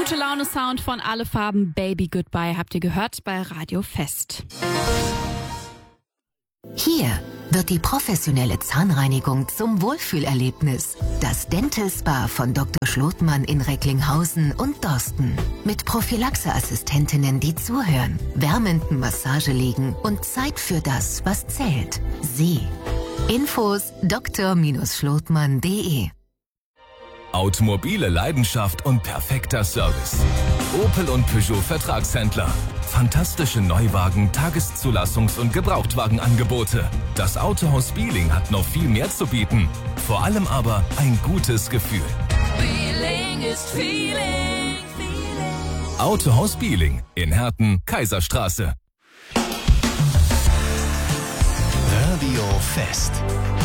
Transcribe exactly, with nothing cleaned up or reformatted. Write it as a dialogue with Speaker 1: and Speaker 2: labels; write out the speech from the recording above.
Speaker 1: Gute Laune Sound von Alle Farben, Baby Goodbye habt ihr gehört bei Radio Fest.
Speaker 2: Hier wird die professionelle Zahnreinigung zum Wohlfühlerlebnis. Das Dental Spa von Doktor Schlotmann in Recklinghausen und Dorsten. Mit Prophylaxe-Assistentinnen, die zuhören, wärmenden Massagelegen und Zeit für das, was zählt. Sie. Infos doktor Schlotmann punkt de.
Speaker 3: Automobile Leidenschaft und perfekter Service. Opel und Peugeot Vertragshändler. Fantastische Neuwagen, Tageszulassungs- und Gebrauchtwagenangebote. Das Autohaus Bieling hat noch viel mehr zu bieten. Vor allem aber ein gutes Gefühl.
Speaker 4: Bieling ist Feeling.
Speaker 3: Autohaus Bieling in Herten, Kaiserstraße.
Speaker 5: Radio Fest.